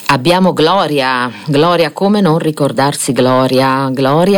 Abbiamo Gloria, come non ricordarsi Gloria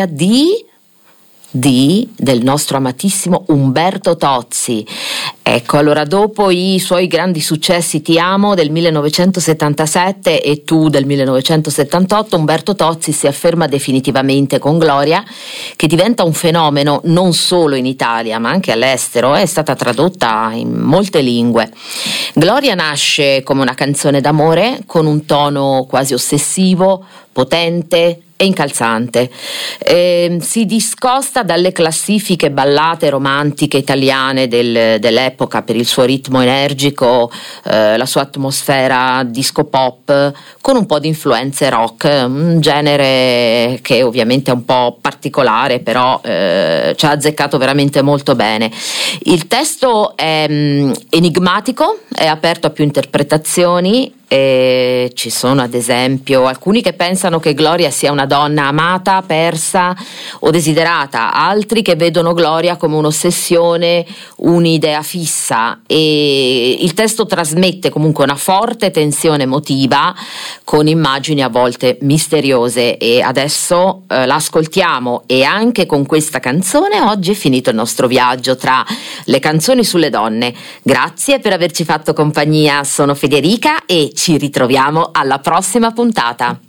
del nostro amatissimo Umberto Tozzi. Ecco, allora dopo i suoi grandi successi Ti amo del 1977 e Tu del 1978, Umberto Tozzi si afferma definitivamente con Gloria, che diventa un fenomeno non solo in Italia ma anche all'estero, è stata tradotta in molte lingue. Gloria nasce come una canzone d'amore con un tono quasi ossessivo, potente e incalzante. Si discosta dalle classifiche ballate romantiche italiane dell'epoca per il suo ritmo energico, la sua atmosfera disco pop con un po' di influenze rock, un genere che ovviamente è un po' particolare, però ci ha azzeccato veramente molto bene. Il testo è enigmatico, è aperto a più interpretazioni. Ci sono ad esempio alcuni che pensano che Gloria sia una donna amata, persa o desiderata, altri che vedono Gloria come un'ossessione, un'idea fissa, e il testo trasmette comunque una forte tensione emotiva con immagini a volte misteriose, e adesso l'ascoltiamo. E anche con questa canzone oggi è finito il nostro viaggio tra le canzoni sulle donne. Grazie per averci fatto compagnia, sono Federica e ci ritroviamo alla prossima puntata.